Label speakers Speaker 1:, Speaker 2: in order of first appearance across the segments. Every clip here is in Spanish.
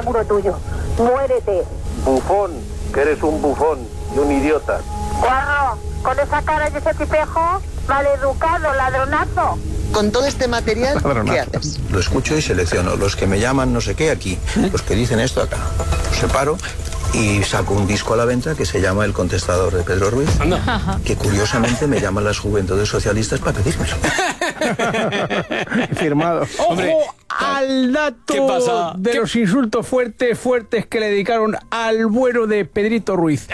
Speaker 1: muro tuyo. Muérete.
Speaker 2: Bufón, que eres un bufón y un idiota.
Speaker 1: Guarro, con esa cara y ese tipejo, maleducado, ladronazo.
Speaker 3: Con todo este material, ¿qué haces?
Speaker 4: Lo escucho y selecciono los que me llaman no sé qué aquí, los que dicen esto acá. Los separo y saco un disco a la venta que se llama El contestador de Pedro Ruiz, que curiosamente me llaman las juventudes socialistas para pedírmelo.
Speaker 5: Firmado.
Speaker 6: Hombre,
Speaker 5: ¡ojo al dato de los insultos fuertes que le dedicaron al bueno de Pedrito Ruiz!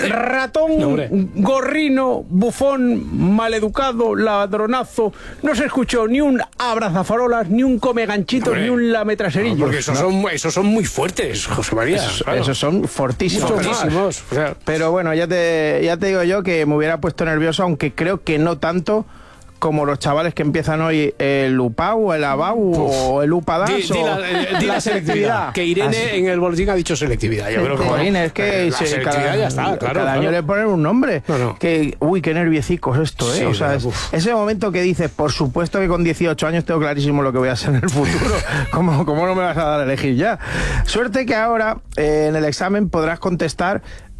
Speaker 5: Ratón, gorrino, bufón, maleducado, ladronazo. No se escuchó ni un abrazafarolas, ni un come ganchitos, ni un lametraserillo.
Speaker 6: Porque esos son muy fuertes, José María.
Speaker 5: Esos son fortísimos.
Speaker 6: O sea,
Speaker 5: pero bueno, ya te digo yo que me hubiera puesto nervioso, aunque creo que no tanto como los chavales que empiezan hoy el UPAU, el ABAU o el UPADAS
Speaker 6: di la selectividad. Que Irene en el boletín ha dicho selectividad. Yo creo que
Speaker 5: Jolín, es que
Speaker 6: la selectividad ya está, claro.
Speaker 5: Cada año le ponen un nombre.
Speaker 6: No.
Speaker 5: Uy, qué nerviecicos esto, ¿eh?
Speaker 6: Sí,
Speaker 5: o sea, ese momento que dices, por supuesto que con 18 años tengo clarísimo lo que voy a hacer en el futuro. ¿Cómo no me vas a dar a elegir ya? Suerte que ahora en el examen podrás contestar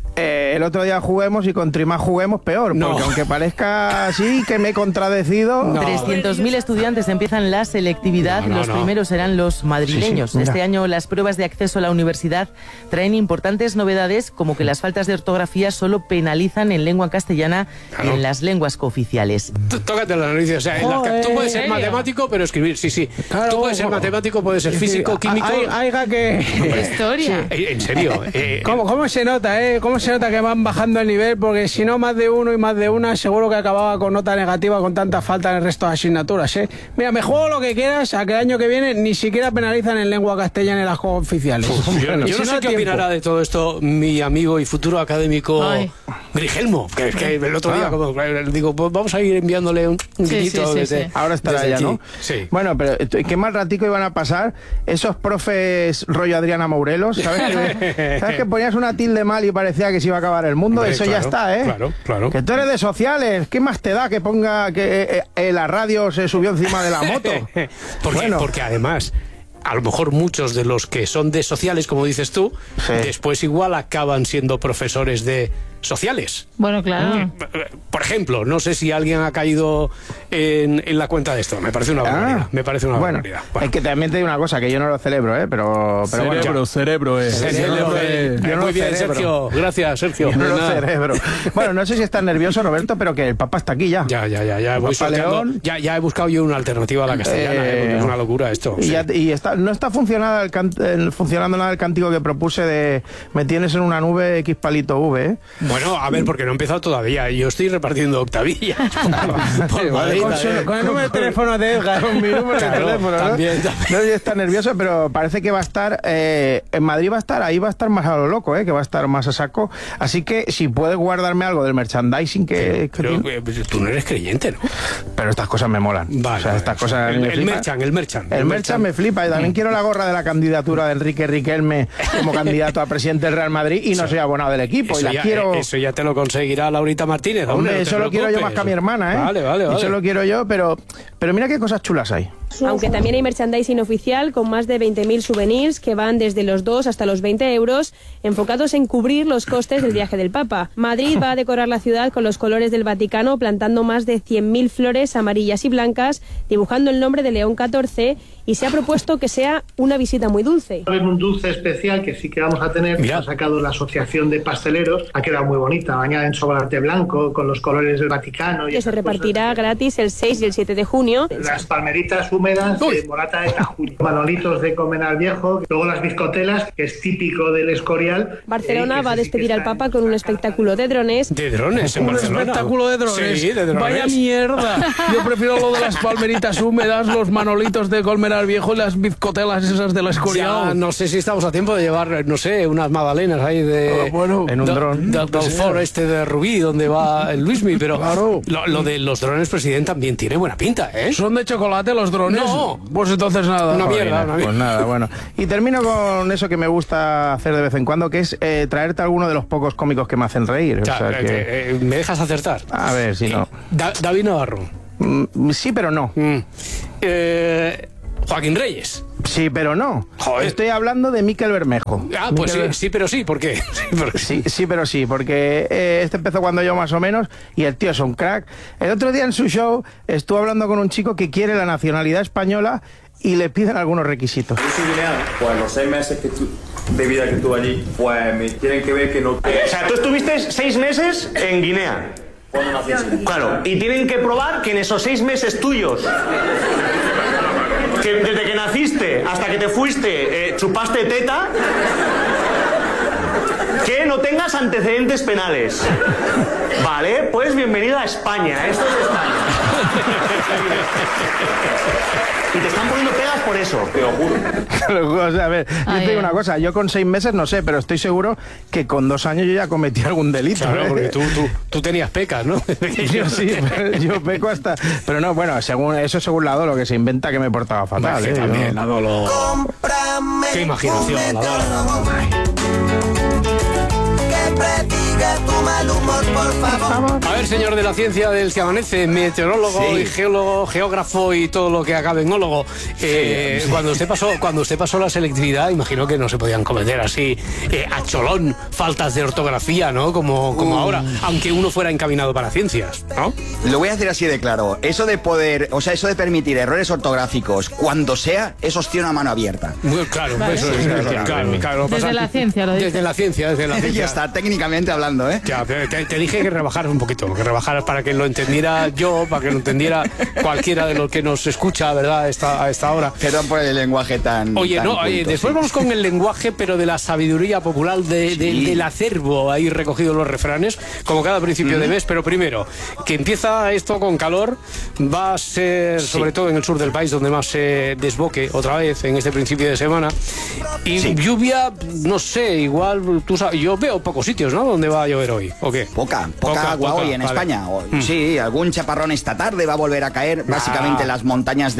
Speaker 5: el otro día juguemos y contra más juguemos peor, porque aunque parezca así que me he contradecido...
Speaker 7: 300.000 estudiantes empiezan la selectividad, los primeros serán los madrileños.
Speaker 5: Sí,
Speaker 7: este año las pruebas de acceso a la universidad traen importantes novedades, como que las faltas de ortografía solo penalizan en lengua castellana y en las lenguas cooficiales.
Speaker 6: Tócate la nariz, o sea, tú puedes ser matemático, pero escribir, sí. Claro, tú puedes ser matemático, puedes ser físico, químico...
Speaker 5: Haiga que...
Speaker 7: Historia.
Speaker 6: En serio.
Speaker 5: ¿Cómo se nota, ¿Cómo se nota que van bajando el nivel? Porque si no, más de uno y más de una seguro que acababa con nota negativa con tanta falta en el resto de asignaturas, Mira, me juego lo que quieras a que el año que viene ni siquiera penalizan en lengua castellana en las oficiales.
Speaker 6: Yo no sé qué opinará de todo esto mi amigo y futuro académico Grigelmo, que el otro día digo, pues vamos a ir enviándole un guiñito desde...
Speaker 5: Ahora estará ya, ¿no?
Speaker 6: Sí.
Speaker 5: Bueno, pero qué mal ratico iban a pasar esos profes rollo Adriana Mourelos, ¿sabes? ¿Sabes que ponías una tilde mal y parecía que se iba a acabar el mundo? Eso ya está,
Speaker 6: Claro.
Speaker 5: Que tú eres de sociales, ¿qué más te da que ponga que la radio se subió encima de la moto?
Speaker 6: Porque además... A lo mejor muchos de los que son de sociales, como dices tú, después igual acaban siendo profesores de sociales.
Speaker 8: Bueno, claro.
Speaker 6: Por ejemplo, no sé si alguien ha caído en la cuenta de esto. Me parece una barbaridad.
Speaker 5: Bueno. Es que también te digo una cosa, que yo no lo celebro, pero cerebro es.
Speaker 6: Muy bien, Sergio. Gracias, Sergio.
Speaker 5: Yo no lo celebro. Bueno, no sé si estás nervioso, Roberto, pero que el Papa está aquí ya.
Speaker 6: Ya. Voy sorteando. Ya he buscado yo una alternativa a la castellana, porque es una locura esto.
Speaker 5: Y no está funcionando nada el cántico que propuse de me tienes en una nube X palito V,
Speaker 6: Bueno, a ver, porque no he empezado todavía. Yo estoy repartiendo octavillas.
Speaker 5: Con el número de teléfono de Edgar, con mi número de teléfono,
Speaker 6: también.
Speaker 5: No está nervioso, pero parece que va a estar en Madrid, ahí va a estar más a lo loco, que va a estar más a saco. Así que si puedes guardarme algo del merchandising que
Speaker 6: tú no eres creyente, ¿no?
Speaker 5: Pero estas cosas me molan. Estas cosas
Speaker 6: el merchan
Speaker 5: me flipa. Y también quiero la gorra de la candidatura de Enrique Riquelme como candidato a presidente del Real Madrid y no soy abonado del equipo.
Speaker 6: Eso ya te lo conseguirá Laurita Martínez.
Speaker 5: Hombre, eso lo quiero yo más que a mi hermana,
Speaker 6: Vale.
Speaker 5: Eso lo quiero yo, pero mira qué cosas chulas hay.
Speaker 9: Aunque también hay merchandising oficial con más de 20.000 souvenirs que van desde los 2 hasta los 20 euros, enfocados en cubrir los costes del viaje del Papa. Madrid va a decorar la ciudad con los colores del Vaticano, plantando más de 100.000 flores amarillas y blancas, dibujando el nombre de León XIV, y se ha propuesto que sea una visita muy dulce.
Speaker 10: Va a haber un dulce especial que sí que vamos a tener, que ha sacado la Asociación de Pasteleros, ha quedado muy bonita, bañada en chocolate blanco, con los colores del Vaticano.
Speaker 9: Que se repartirá gratis el 6 y el 7 de junio.
Speaker 10: Las palmeritas húmedas de Morata de Tajuña, manolitos de Comenar Viejo, luego las bizcotelas, que es típico del Escorial.
Speaker 9: Barcelona va a despedir al Papa con un espectáculo de drones.
Speaker 6: ¿De drones en Barcelona?
Speaker 5: ¿Un espectáculo de drones?
Speaker 6: Sí, de drones.
Speaker 5: Vaya mierda. Yo prefiero lo de las palmeritas húmedas, los manolitos de Colmenar Viejo y las bizcotelas esas de la Escorial.
Speaker 6: No sé si estamos a tiempo de llevar, no sé, unas magdalenas ahí de...
Speaker 5: en un dron.
Speaker 6: Del foro de Rubí, donde va el Luismi, pero lo de los drones, presidente, también tiene buena pinta, ¿Son
Speaker 5: de chocolate los drones?
Speaker 6: No.
Speaker 5: Pues entonces nada.
Speaker 6: Una mierda.
Speaker 5: Pues nada, bueno. Y termino con eso que me gusta hacer de vez en cuando, que es traerte alguno de los pocos cómicos que me hacen reír.
Speaker 6: ¿Me dejas acertar?
Speaker 5: A ver, si no.
Speaker 6: David Navarro.
Speaker 5: Sí, pero no.
Speaker 6: Joaquín Reyes.
Speaker 5: Sí, pero no.
Speaker 6: Joder.
Speaker 5: Estoy hablando de Miquel Bermejo.
Speaker 6: Ah, pues sí, pero sí, ¿por qué?
Speaker 5: Sí, pero sí, porque este empezó cuando yo más o menos y el tío es un crack. El otro día en su show estuvo hablando con un chico que quiere la nacionalidad española y le piden algunos requisitos.
Speaker 8: Yo soy guineano, pues los 6 meses de vida que estuve allí, pues me tienen que ver que no...
Speaker 11: O sea, tú estuviste 6 meses en Guinea.
Speaker 8: Cuando nací en Guinea.
Speaker 11: Claro, y tienen que probar que en esos 6 meses tuyos, que desde que naciste hasta que te fuiste, chupaste teta, que no tengas antecedentes penales. Vale, pues bienvenida a España. Esto es España. Y te están poniendo pegas por eso.
Speaker 8: Te lo juro.
Speaker 5: O sea, a ver, yo te digo una cosa, yo con 6 meses no sé, pero estoy seguro que con 2 años yo ya cometí algún delito.
Speaker 6: Claro, porque tú tenías pecas, ¿no?
Speaker 5: Yo sí, yo peco hasta... Pero no, bueno, según la Dolo, que se inventa que me portaba fatal.
Speaker 6: Vale, también, la Dolo... Qué imaginación, la Dolo. A ver, señor de la ciencia del que amanece, meteorólogo y geólogo, geógrafo y todo lo que acabe en ólogo. Cuando usted pasó la selectividad, imagino que no se podían cometer así a cholón faltas de ortografía, ¿no? Como ahora, aunque uno fuera encaminado para ciencias, ¿no?
Speaker 12: Lo voy a decir así de claro. Eso de permitir errores ortográficos cuando sea, es opción a mano abierta.
Speaker 6: Claro, vale. Eso es claro.
Speaker 7: Desde la ciencia lo dice.
Speaker 6: Desde la ciencia.
Speaker 12: Ya está, técnicamente hablando, ¿eh?
Speaker 6: Ya, te dije que rebajaras un poquito, que rebajaras para que lo entendiera yo, para que lo entendiera cualquiera de los que nos escucha, ¿verdad? A esta hora.
Speaker 12: Perdón por el lenguaje tan...
Speaker 6: Oye, después vamos con el lenguaje, pero de la sabiduría popular del acervo, ahí recogidos los refranes, como cada principio de mes, pero primero, que empieza esto con calor, va a ser, sobre todo en el sur del país, donde más se desboque otra vez en este principio de semana, y lluvia, no sé, igual, tú sabes, yo veo pocos sitios, ¿no? ¿Dónde va a llover hoy? ¿O qué?
Speaker 12: Poca agua hoy en España. Sí, algún chaparrón esta tarde va a volver a caer, básicamente en las montañas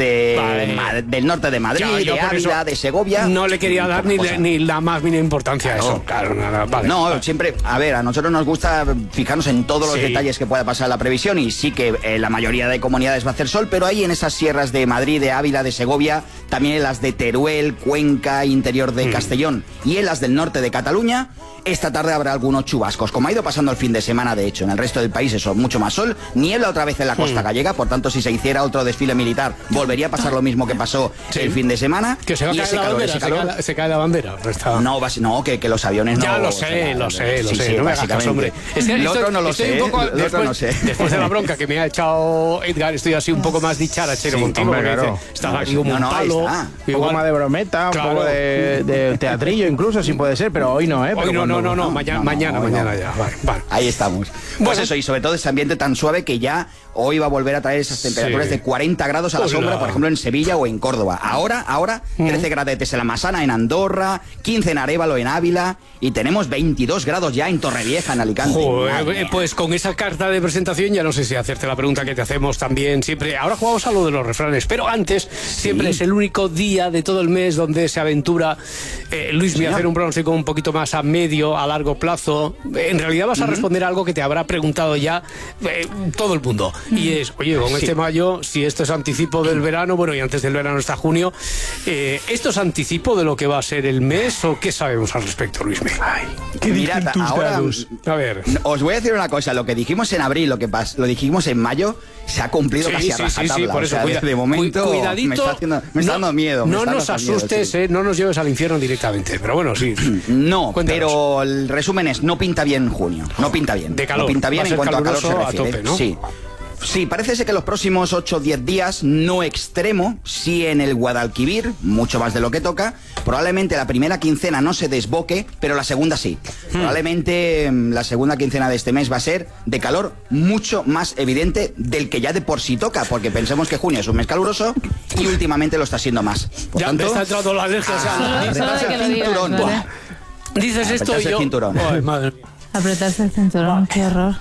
Speaker 12: del norte de Madrid, de Ávila, de Segovia.
Speaker 6: No le quería dar ni la más mínima importancia a eso. Claro, nada, vale.
Speaker 12: No, siempre, a ver, a nosotros nos gusta fijarnos en todos los detalles que pueda pasar en la previsión y sí que la mayoría de comunidades va a hacer sol, pero ahí en esas sierras de Madrid, de Ávila, de Segovia, también en las de Teruel, Cuenca, interior de Castellón y en las del norte de Cataluña, esta tarde habrá algunos chubascos, como ha ido pasando el fin de semana, de hecho. En el resto del país eso, mucho más sol, niebla otra vez en la costa gallega, por tanto, si se hiciera otro desfile militar, volvería a pasar lo mismo que pasó el fin de semana.
Speaker 6: Que se va a caer la bandera, se cae la bandera.
Speaker 12: No, que los aviones
Speaker 6: ya
Speaker 12: no...
Speaker 6: lo sé.
Speaker 12: Sí,
Speaker 6: no me hagas caso, hombre.
Speaker 12: El otro no lo sé,
Speaker 6: Después de la bronca que me ha echado Edgar, estoy así un poco más dicharachero contigo.
Speaker 5: Claro.
Speaker 6: Estás aquí como un palo.
Speaker 5: Un poco más de brometa, un poco de teatrillo incluso, si puede ser, pero hoy no, ¿eh?
Speaker 6: Hoy no, mañana ya. Vale.
Speaker 12: Ahí estamos. Pues eso, y sobre todo ese ambiente tan suave que ya hoy va a volver a traer esas temperaturas de 40 grados a la sombra, por ejemplo, en Sevilla o en Córdoba. Ahora 13 gradetes en La Massana, en Andorra, 15 en Arévalo, en Ávila, y tenemos 22 grados ya en Torrevieja, en Alicante.
Speaker 6: Pues con esa carta de presentación ya no sé si hacerte la pregunta que te hacemos también siempre. Ahora jugamos a lo de los refranes, pero antes siempre es el único día de todo el mes donde se aventura Luis a hacer un pronóstico un poquito más a medio, a largo plazo. En realidad vas a responder a algo que te habrá preguntado ya todo el mundo. Y es, oye, con este mayo, si esto es anticipo del verano, bueno, y antes del verano está junio, ¿esto es anticipo de lo que va a ser el mes o qué sabemos al respecto, Luismi?
Speaker 12: Mirad, ahora,
Speaker 6: a ver,
Speaker 12: os voy a decir una cosa, lo que dijimos en abril, lo dijimos en mayo, se ha cumplido casi a rajatabla.
Speaker 6: Por eso,
Speaker 12: de momento
Speaker 6: cuidadito,
Speaker 12: me está dando miedo.
Speaker 6: No nos asustes, no nos lleves al infierno directamente, pero bueno, sí.
Speaker 12: No, pero el resumen es, no pinta bien junio, no pinta bien.
Speaker 6: De calor.
Speaker 12: No pinta bien en cuanto a calor se refiere.
Speaker 6: A tope, ¿no?
Speaker 12: Sí, parece ser que los próximos 8 o 10 días, no extremo, sí en el Guadalquivir, mucho más de lo que toca. Probablemente la primera quincena no se desboque, pero la segunda sí. Probablemente la segunda quincena de este mes va a ser de calor mucho más evidente del que ya de por sí toca, porque pensemos que junio es un mes caluroso y últimamente lo está siendo más. Por
Speaker 6: ya
Speaker 12: tanto,
Speaker 6: me está entrando la alergia.
Speaker 12: Apretarse el cinturón.
Speaker 6: Dices esto y yo...
Speaker 12: Ay,
Speaker 6: madre.
Speaker 7: Apretarse el cinturón, qué horror.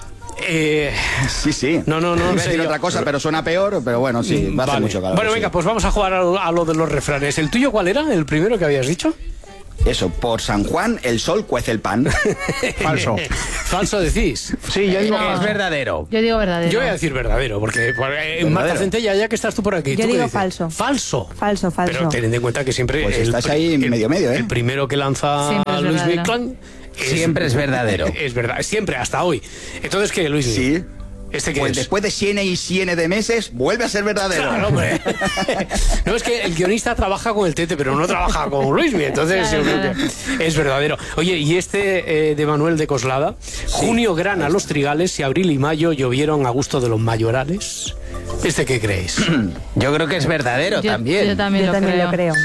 Speaker 12: Sí.
Speaker 6: No.
Speaker 12: Iba a decir otra cosa, pero suena peor, pero bueno, sí, va a hacer mucho calor.
Speaker 6: Bueno, venga, pues vamos a jugar a lo de los refranes. ¿El tuyo cuál era? ¿El primero que habías dicho?
Speaker 12: Eso, por San Juan el sol cuece el pan.
Speaker 5: Falso.
Speaker 6: ¿Falso decís?
Speaker 5: Sí, yo digo que es verdadero.
Speaker 13: Yo digo verdadero.
Speaker 6: Yo voy a decir verdadero, porque Marta Centella, ya que estás tú por aquí.
Speaker 13: Yo
Speaker 6: ¿tú
Speaker 13: digo
Speaker 6: dices?
Speaker 13: falso.
Speaker 6: Falso.
Speaker 13: Falso.
Speaker 6: Pero teniendo en cuenta que siempre...
Speaker 12: Pues estás ahí medio, ¿eh?
Speaker 6: El primero que lanza Luis Miclan...
Speaker 5: Siempre es verdadero.
Speaker 6: Es verdad, siempre, hasta hoy. Entonces, ¿qué, Luis?
Speaker 12: Sí.
Speaker 6: ¿Este qué
Speaker 12: pues
Speaker 6: es?
Speaker 12: Después de siene y siene de meses, vuelve a ser verdadero.
Speaker 6: Claro, hombre. No, es que el guionista trabaja con el Tete, pero no trabaja con Luismi, entonces yo creo que es verdadero. Oye, y de Manuel de Coslada, junio grana los trigales y abril y mayo llovieron a gusto de los mayorales. ¿Este qué creéis?
Speaker 5: Yo creo que es verdadero también.
Speaker 13: Yo también lo creo.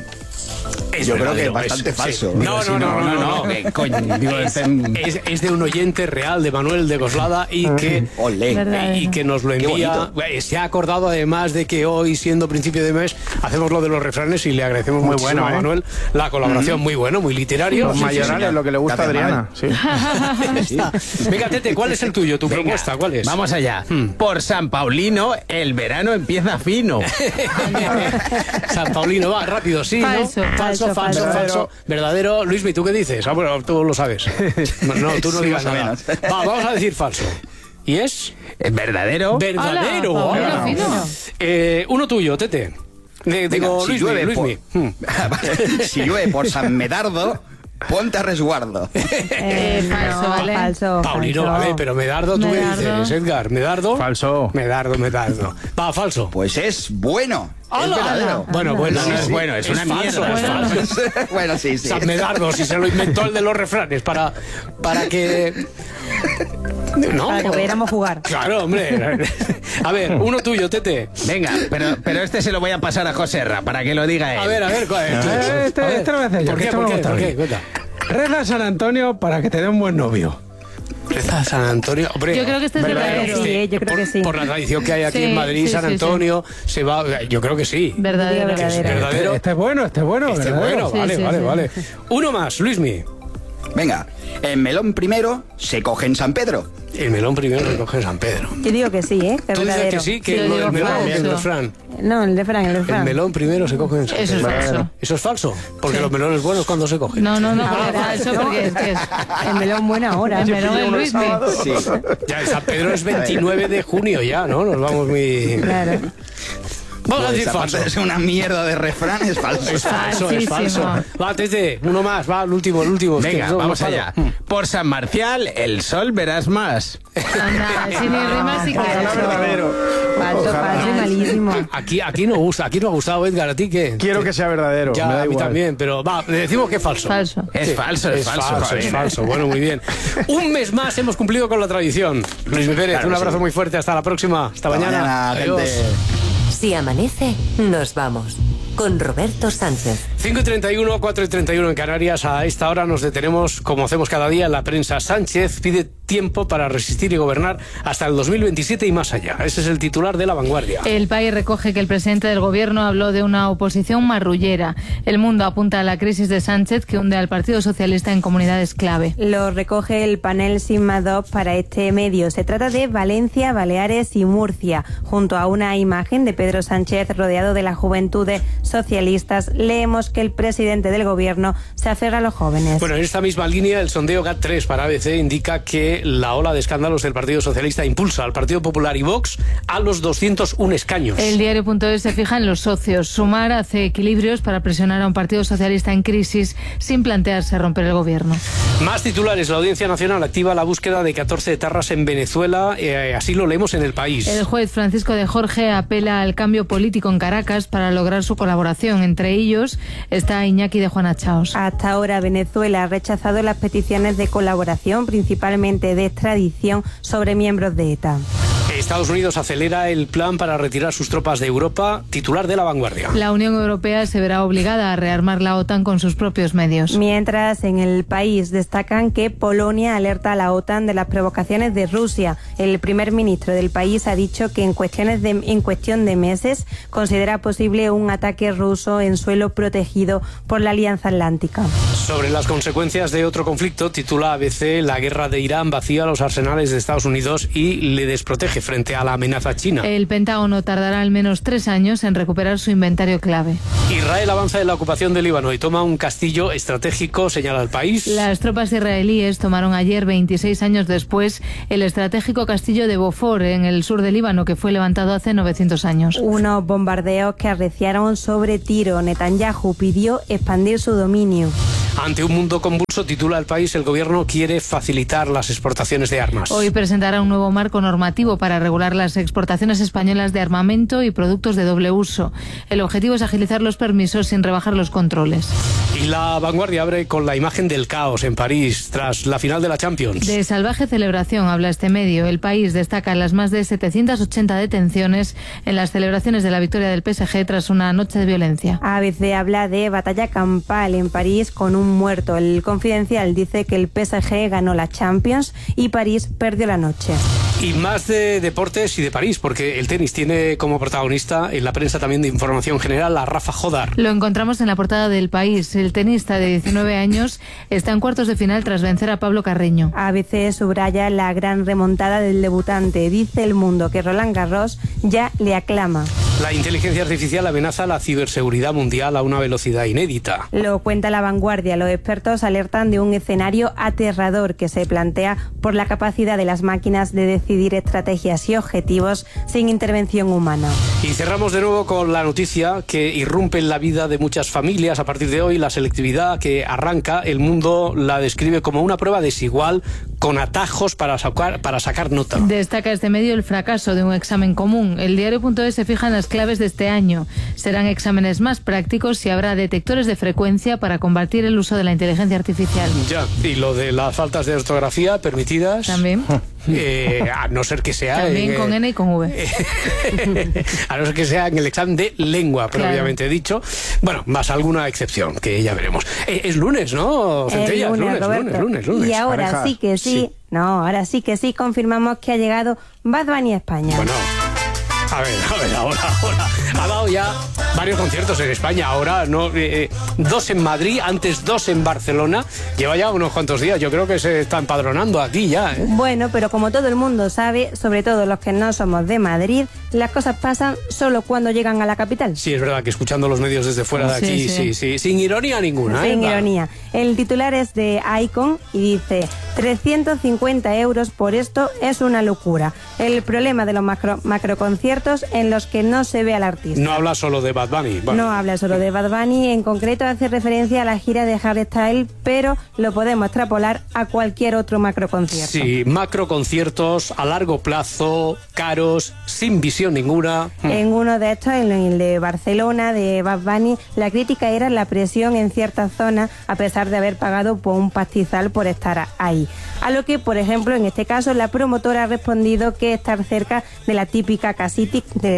Speaker 12: Yo creo que es bastante falso.
Speaker 6: No.
Speaker 5: Coño, digo,
Speaker 6: es de un oyente real de Manuel de Coslada y que nos lo envía. Se ha acordado además de que hoy, siendo principio de mes, hacemos lo de los refranes y le agradecemos muy muchísimo a Manuel la colaboración. Muy bueno, muy literario.
Speaker 5: Los mayorales, lo que le gusta a Adriana. Sí.
Speaker 6: Venga, Tete, ¿cuál es el tuyo? ¿Tu propuesta? ¿Cuál es?
Speaker 5: Vamos allá. Por San Paulino, el verano empieza fino.
Speaker 6: San Paulino, va, rápido, sí,
Speaker 13: Falso,
Speaker 6: ¿no? Falso. Verdadero. Luismi, ¿tú qué dices? Ah, bueno, tú lo sabes. No, tú no digas nada. Vamos a decir falso. ¿Y es?
Speaker 5: Verdadero.
Speaker 6: Verdadero.
Speaker 13: Hola,
Speaker 6: uno tuyo, Tete. Digo,
Speaker 12: si
Speaker 6: Luismi.
Speaker 12: Si llueve por San Medardo, ponte a resguardo.
Speaker 13: Falso, ¿vale? Falso.
Speaker 6: Paulino, vale, pero Medardo, ¿tú qué dices, Edgar? ¿Medardo?
Speaker 5: Falso.
Speaker 6: Medardo. Va, falso.
Speaker 12: Pues es bueno.
Speaker 6: Es verdadero. Bueno,
Speaker 5: no es bueno, es una mierda.
Speaker 6: Falso.
Speaker 12: Bueno, sí.
Speaker 6: San Medardo, si se lo inventó el de los refranes para que... ¿No?
Speaker 13: Para que pudiéramos jugar.
Speaker 6: Claro, hombre. A ver, uno tuyo, Tete.
Speaker 5: Venga, pero este se lo voy a pasar a Joserra para que lo diga él.
Speaker 6: A ver, ¿cuál es?
Speaker 5: Este lo voy a hacer yo.
Speaker 6: ¿Por qué? Cuenta.
Speaker 5: Reza a San Antonio para que te dé un buen novio.
Speaker 6: Reza a San Antonio. Hombre,
Speaker 13: yo creo que este es verdadero.
Speaker 9: Sí, yo creo que sí.
Speaker 6: Por la tradición que hay aquí en Madrid, San Antonio, se va... Yo creo que sí.
Speaker 13: Verdadero.
Speaker 5: Este es bueno. Vale.
Speaker 6: Uno más, Luismi.
Speaker 12: Venga, el melón primero se coge en San Pedro.
Speaker 6: El melón primero se coge en San Pedro.
Speaker 9: Yo digo que sí, ¿eh? Que
Speaker 6: ¿Tú dices que sí? Que el melón, el refrán.
Speaker 9: No, el refrán.
Speaker 6: El melón primero se coge en San Pedro.
Speaker 13: Eso es falso.
Speaker 6: ¿Eso es falso? Porque los melones buenos cuando se cogen.
Speaker 13: No, falso, porque es
Speaker 9: el melón buena ahora.
Speaker 13: El melón es Luismi.
Speaker 12: Sí.
Speaker 6: Ya, el San Pedro es 29 de junio ya, ¿no? Nos vamos muy...
Speaker 9: Claro.
Speaker 6: Vamos a decir falso.
Speaker 12: Es una mierda de refrán, es falso.
Speaker 6: Es falso. Va, Tete, uno más, va, el último.
Speaker 5: Venga, vamos allá. Por San Marcial, el sol verás más.
Speaker 13: Anda, si ni rimas sí que
Speaker 9: Falso, malísimo.
Speaker 6: Aquí no gusta, aquí no ha gustado, Edgar, ¿a ti qué?
Speaker 5: Quiero que sea verdadero.
Speaker 6: Ya,
Speaker 5: me da
Speaker 6: a mí
Speaker 5: igual.
Speaker 6: también, pero va, decimos que es falso.
Speaker 5: Es falso.
Speaker 6: Es falso. Bueno, muy bien. Un mes más hemos cumplido con la tradición. Luis Pérez, un abrazo muy fuerte, hasta la próxima. Hasta mañana. Adiós.
Speaker 12: Gente.
Speaker 14: Si amanece, nos vamos. Con Roberto Sánchez.
Speaker 6: 5:31, 4:31 en Canarias. A esta hora nos detenemos, como hacemos cada día en la prensa. Sánchez pide tiempo para resistir y gobernar hasta el 2027 y más allá. Ese es el titular de La Vanguardia.
Speaker 13: El País recoge que el presidente del gobierno habló de una oposición marrullera. El Mundo apunta a la crisis de Sánchez que hunde al Partido Socialista en comunidades clave.
Speaker 9: Lo recoge el panel Sigma 2 para este medio. Se trata de Valencia, Baleares y Murcia. Junto a una imagen de Pedro Sánchez rodeado de las juventudes socialistas, leemos que el presidente del gobierno se aferra a los jóvenes.
Speaker 6: Bueno, en esta misma línea, el sondeo GAT3 para ABC indica que la ola de escándalos del Partido Socialista impulsa al Partido Popular y Vox a los 201 escaños.
Speaker 13: El diario.es se fija en los socios. Sumar hace equilibrios para presionar a un Partido Socialista en crisis sin plantearse romper el gobierno.
Speaker 6: Más titulares. La Audiencia Nacional activa la búsqueda de 14 etarras en Venezuela. Así lo leemos en El País.
Speaker 13: El juez Francisco de Jorge apela al cambio político en Caracas para lograr su colaboración. Entre ellos está Iñaki de Juana Chaos.
Speaker 9: Hasta ahora Venezuela ha rechazado las peticiones de colaboración, principalmente de extradición, sobre miembros de ETA.
Speaker 6: Estados Unidos acelera el plan para retirar sus tropas de Europa. Titular de La Vanguardia.
Speaker 13: La Unión Europea se verá obligada a rearmar la OTAN con sus propios medios.
Speaker 9: Mientras, en El País destacan que Polonia alerta a la OTAN de las provocaciones de Rusia. El primer ministro del país ha dicho que en cuestión de meses considera posible un ataque ruso en suelo protegido por la Alianza Atlántica.
Speaker 6: Sobre las consecuencias de otro conflicto, titula ABC: la guerra de Irán vacía los arsenales de Estados Unidos y le desprotege frente frente a la amenaza china.
Speaker 13: El Pentágono tardará al menos 3 años en recuperar su inventario clave.
Speaker 6: Israel avanza en la ocupación de Líbano y toma un castillo estratégico, señala el país.
Speaker 13: Las tropas israelíes tomaron ayer, 26 años después, el estratégico castillo de Beaufort, en el sur de Líbano, que fue levantado hace 900 años.
Speaker 15: Unos bombardeos que arreciaron sobre Tiro. Netanyahu pidió expandir su dominio.
Speaker 6: Ante un mundo convulso, titula el país, el gobierno quiere facilitar las exportaciones de armas.
Speaker 13: Hoy presentará un nuevo marco normativo para regular las exportaciones españolas de armamento y productos de doble uso. El objetivo es agilizar los permisos sin rebajar los controles.
Speaker 6: Y La Vanguardia abre con la imagen del caos en París tras la final de la Champions.
Speaker 13: De salvaje celebración habla este medio. El país destaca las más de 780 detenciones en las celebraciones de la victoria del PSG tras una noche de violencia.
Speaker 15: ABC habla de batalla campal en París con un muerto. El Confidencial dice que el PSG ganó la Champions y París perdió la noche.
Speaker 6: Y más de deportes y de París, porque el tenis tiene como protagonista en la prensa también de información general a Rafa Jodar.
Speaker 13: Lo encontramos en la portada del país. El tenista de 19 años está en cuartos de final tras vencer a Pablo Carreño.
Speaker 15: ABC subraya la gran remontada del debutante. Dice El Mundo que Roland Garros ya le aclama.
Speaker 6: La inteligencia artificial amenaza la ciberseguridad mundial a una velocidad inédita.
Speaker 15: Lo cuenta La Vanguardia. Los expertos alertan de un escenario aterrador que se plantea por la capacidad de las máquinas de decidir estrategias y objetivos sin intervención humana.
Speaker 6: Y cerramos de nuevo con la noticia que irrumpe en la vida de muchas familias a partir de hoy. La selectividad que arranca, El Mundo la describe como una prueba desigual con atajos para sacar nota.
Speaker 13: Destaca este medio el fracaso de un examen común. El diario.es se fija en las claves de este año. Serán exámenes más prácticos y habrá detectores de frecuencia para combatir el uso de la inteligencia artificial.
Speaker 6: Ya, y lo de las faltas de ortografía permitidas.
Speaker 13: También.
Speaker 6: A no ser que sea...
Speaker 13: También con N y con V.
Speaker 6: A no ser que sea en el examen de lengua, propiamente dicho. Bueno, más alguna excepción, que ya veremos. Es lunes, ¿no, Centella? Lunes.
Speaker 15: Y ahora pareja. Sí que sí. No, ahora sí que sí confirmamos que ha llegado Bad Bunny a España.
Speaker 6: Bueno... A ver, ahora. Ha dado ya varios conciertos en España. Ahora, no, 2 en Madrid, antes 2 en Barcelona. Lleva ya unos cuantos días. Yo creo que se está empadronando aquí ya, ¿eh?
Speaker 15: Bueno, pero como todo el mundo sabe, sobre todo los que no somos de Madrid, las cosas pasan solo cuando llegan a la capital.
Speaker 6: Sí, es verdad que escuchando los medios desde fuera de aquí, sí. Sin ironía ninguna.
Speaker 15: Sin ironía. El titular es de Icon y dice: 350 euros por esto es una locura. El problema de los macroconciertos en los que no se ve al artista.
Speaker 6: No habla solo de Bad Bunny. Bueno.
Speaker 15: No habla solo de Bad Bunny, en concreto hace referencia a la gira de Hardstyle, pero lo podemos extrapolar a cualquier otro macroconcierto.
Speaker 6: Sí, macroconciertos a largo plazo, caros, sin visión ninguna.
Speaker 15: En uno de estos, en el de Barcelona, de Bad Bunny, la crítica era la presión en ciertas zonas, a pesar de haber pagado por un pastizal por estar ahí. A lo que, por ejemplo, en este caso, la promotora ha respondido que estar cerca de la típica casítica de